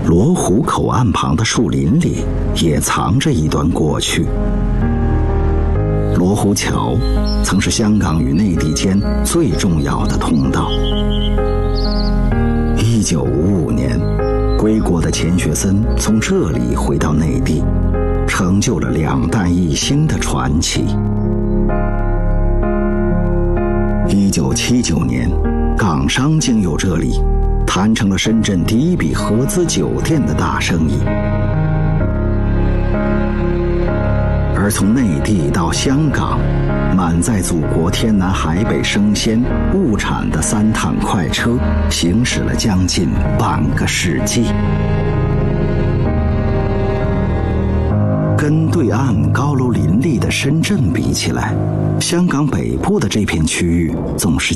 罗湖口岸旁的树林里也藏着一段过去。罗湖桥曾是香港与内地间最重要的通道。1955年，归国的钱学森从这里回到内地，成就了两弹一星的传奇。1979年，港商经由这里谈成了深圳第一笔合资酒店的大生意。而从内地到香港，满载祖国天南海北生鲜物产的3趟快车，行驶了将近半个世纪。跟对岸高楼林立的深圳比起来，香港北部的这片区域总是